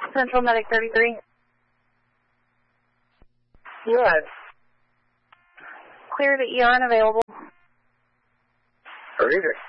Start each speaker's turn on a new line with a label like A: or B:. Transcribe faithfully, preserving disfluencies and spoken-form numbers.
A: Central Medic thirty-three.
B: Yes.
A: Clear the E R and available.
B: Read it.